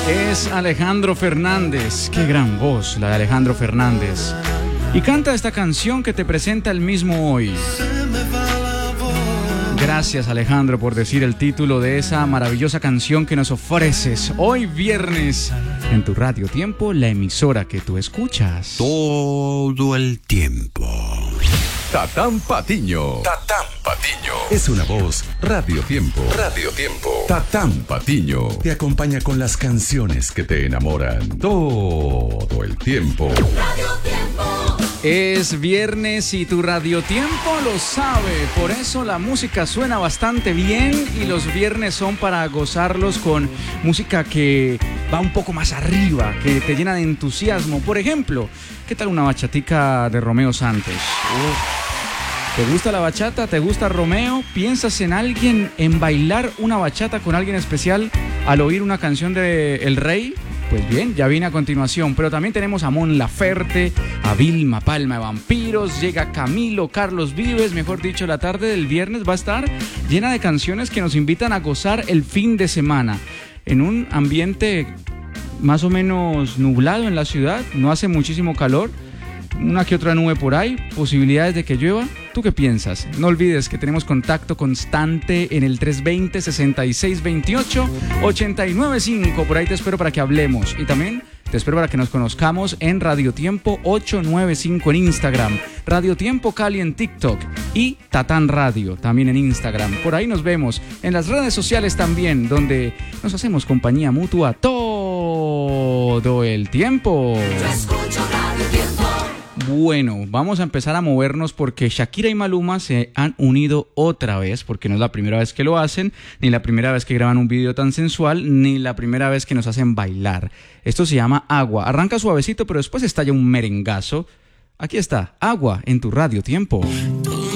Es Alejandro Fernández. Qué gran voz la de Alejandro Fernández. Y canta esta canción que te presenta el mismo hoy. Gracias, Alejandro, por decir el título de esa maravillosa canción que nos ofreces hoy viernes en tu Radio Tiempo, la emisora que tú escuchas todo el tiempo. Tatán Patiño. Tatán Patiño. Es una voz Radio Tiempo. Radio Tiempo. Tatán Patiño te acompaña con las canciones que te enamoran todo el tiempo. Radio Tiempo. Es viernes y tu Radio Tiempo lo sabe, por eso la música suena bastante bien y los viernes son para gozarlos con música que va un poco más arriba, que te llena de entusiasmo. Por ejemplo, ¿qué tal una bachatica de Romeo Santos? ¿Te gusta la bachata? ¿Te gusta Romeo? ¿Piensas en alguien, en bailar una bachata con alguien especial al oír una canción de El Rey? Pues bien, ya viene a continuación, pero también tenemos a Mon Laferte, a Vilma Palma de Vampiros, llega Camilo, Carlos Vives, mejor dicho, la tarde del viernes va a estar llena de canciones que nos invitan a gozar el fin de semana. En un ambiente más o menos nublado en la ciudad, no hace muchísimo calor, una que otra nube por ahí, posibilidades de que llueva. ¿Tú qué piensas? No olvides que tenemos contacto constante en el 320-6628-895. Por ahí te espero para que hablemos. Y también te espero para que nos conozcamos en Radio Tiempo 895 en Instagram, Radio Tiempo Cali en TikTok y Tatán Radio también en Instagram. Por ahí nos vemos en las redes sociales también, donde nos hacemos compañía mutua todo el tiempo. Yo escucho Radio Tiempo. Bueno, vamos a empezar a movernos porque Shakira y Maluma se han unido otra vez, porque no es la primera vez que lo hacen, ni la primera vez que graban un video tan sensual, ni la primera vez que nos hacen bailar. Esto se llama Agua. Arranca suavecito, pero después estalla un merengazo. Aquí está, Agua, en tu Radio Tiempo.